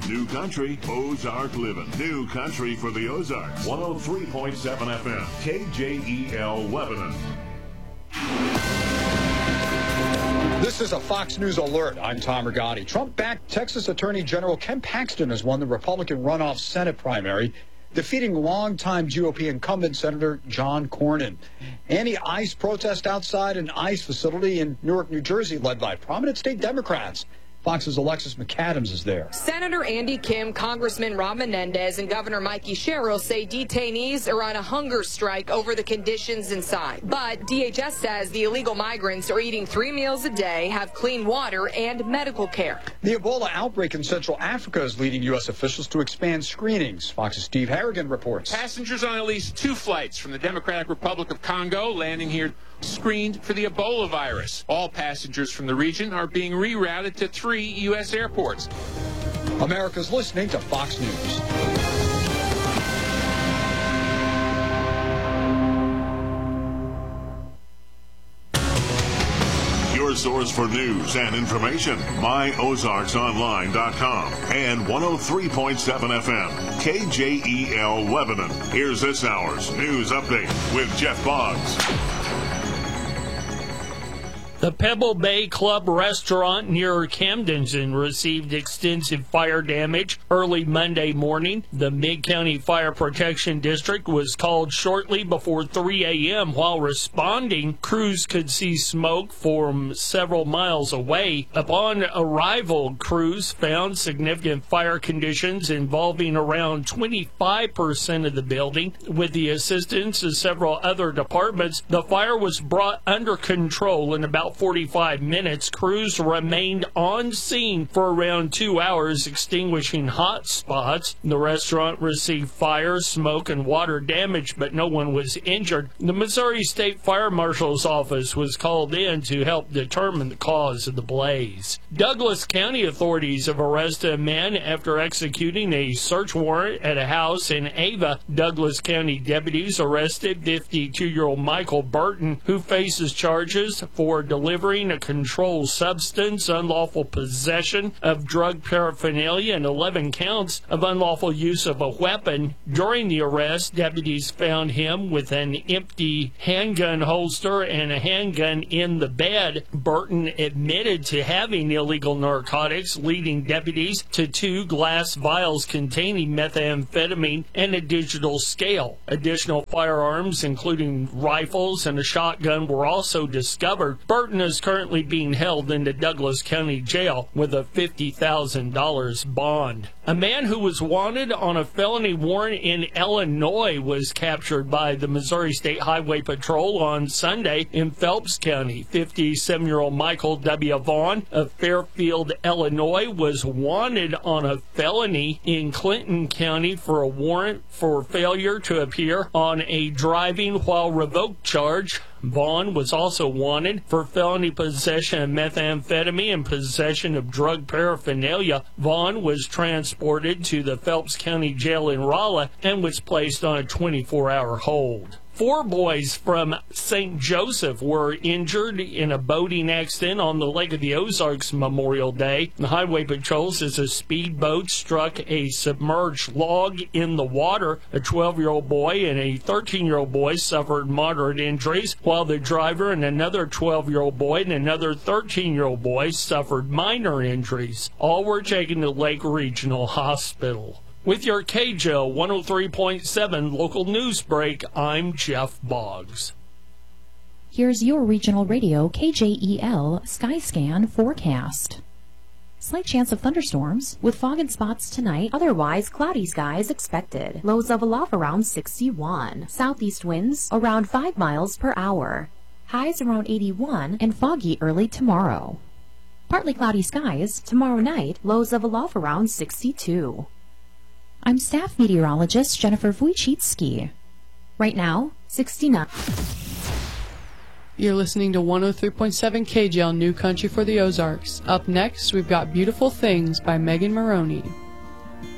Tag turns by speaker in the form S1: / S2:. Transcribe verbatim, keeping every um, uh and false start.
S1: New Country, Ozark Living. New Country for the Ozarks. one oh three point seven F M. K J E L Lebanon.
S2: This is a Fox News alert. I'm Tom Rigotti. Trump-backed Texas Attorney General Ken Paxton has won the Republican runoff Senate primary, defeating longtime G O P incumbent Senator John Cornyn. Anti-ICE protest outside an ICE facility in Newark, New Jersey, led by prominent state Democrats. Fox's Alexis McAdams is there.
S3: Senator Andy Kim, Congressman Ron Menendez, and Governor Mikey Sherrill say detainees are on a hunger strike over the conditions inside. But D H S says the illegal migrants are eating three meals a day, have clean water, and medical care.
S2: The Ebola outbreak in Central Africa is leading U S officials to expand screenings. Fox's Steve Harrigan reports.
S4: Passengers on at least two flights from the Democratic Republic of Congo landing here screened for the Ebola virus. All passengers from the region are being rerouted to three U S airports.
S2: America's listening to Fox News.
S1: Your source for news and information, my ozarks online dot com and one oh three point seven F M, K J E L Lebanon. Here's this hour's news update with Jeff Boggs.
S5: The Pebble Bay Club restaurant near Camdenton received extensive fire damage early Monday morning. The Mid-County Fire Protection District was called shortly before three a.m. While responding, crews could see smoke from several miles away. Upon arrival, crews found significant fire conditions involving around twenty-five percent of the building. With the assistance of several other departments, the fire was brought under control in about forty-five minutes. Crews remained on scene for around two hours, extinguishing hot spots. The restaurant received fire, smoke, and water damage, but no one was injured. The Missouri State Fire Marshal's office was called in to help determine the cause of the blaze. Douglas County authorities have arrested a man after executing a search warrant at a house in Ava. Douglas County deputies arrested fifty-two-year-old Michael Burton, who faces charges for delivering a controlled substance, unlawful possession of drug paraphernalia, and eleven counts of unlawful use of a weapon. During the arrest, deputies found him with an empty handgun holster and a handgun in the bed. Burton admitted to having illegal narcotics, leading deputies to two glass vials containing methamphetamine and a digital scale. Additional firearms, including rifles and a shotgun, were also discovered. Burton is currently being held in the Douglas County Jail with a fifty thousand dollars bond. A man who was wanted on a felony warrant in Illinois was captured by the Missouri State Highway Patrol on Sunday in Phelps County. fifty-seven-year-old Michael W. Vaughn of Fairfield, Illinois, was wanted on a felony in Clinton County for a warrant for failure to appear on a driving while revoked charge. Vaughn was also wanted for felony possession of methamphetamine and possession of drug paraphernalia. Vaughn was transported to the Phelps County Jail in Rolla and was placed on a twenty-four hour hold. Four boys from Saint Joseph were injured in a boating accident on the Lake of the Ozarks Memorial Day. The Highway Patrol says a speedboat struck a submerged log in the water. A twelve-year-old boy and a thirteen-year-old boy suffered moderate injuries, while the driver and another twelve-year-old boy and another thirteen-year-old boy suffered minor injuries. All were taken to Lake Regional Hospital. With your K J O one oh three point seven local news break, I'm Jeff Boggs.
S6: Here's your regional radio K J E L Skyscan forecast. Slight chance of thunderstorms with fog and spots tonight. Otherwise, cloudy skies expected. Lows level off around sixty-one. Southeast winds around five miles per hour. Highs around eighty-one and foggy early tomorrow. Partly cloudy skies tomorrow night. Lows level off around sixty-two. I'm staff meteorologist Jennifer Wojcicki. Right now, sixty-nine.
S7: You're listening to one oh three point seven K J L New Country for the Ozarks. Up next, we've got Beautiful Things by Megan Maroney.